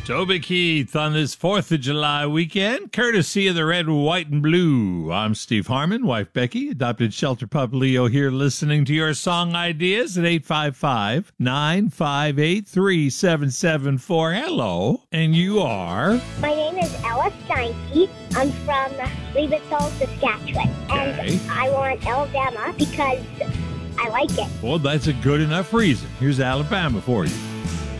Toby Keith on this 4th of July weekend, courtesy of the Red, White, and Blue. I'm Steve Harmon, wife Becky, adopted shelter pup Leo here listening to your song ideas at 855-958-3774. Hello, and you are? My name is Ella Steinke. I'm from Leavitol, Saskatchewan. Okay. And I want Alabama because I like it. Well, that's a good enough reason. Here's Alabama for you.